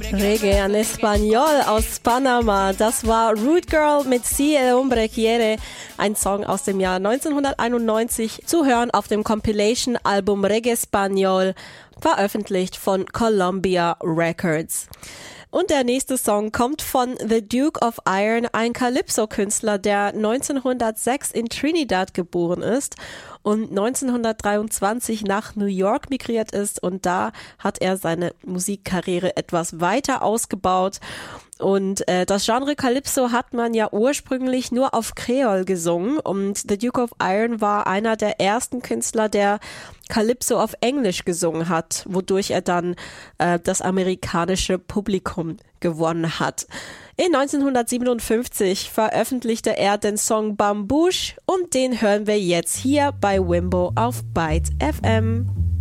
Reggae en Español aus Panama. Das war Root Girl mit Si el hombre quiere, ein Song aus dem Jahr 1991, zu hören auf dem Compilation-Album Reggae Español, veröffentlicht von Columbia Records. Und der nächste Song kommt von The Duke of Iron, ein Calypso-Künstler, der 1906 in Trinidad geboren ist und 1923 nach New York migriert ist, und da hat er seine Musikkarriere etwas weiter ausgebaut. Und das Genre Calypso hat man ja ursprünglich nur auf Kreol gesungen, und The Duke of Iron war einer der ersten Künstler, der Calypso auf Englisch gesungen hat, wodurch er dann das amerikanische Publikum gewonnen hat. In 1957 veröffentlichte er den Song Bambouche, und den hören wir jetzt hier bei Wimbo auf Byte FM.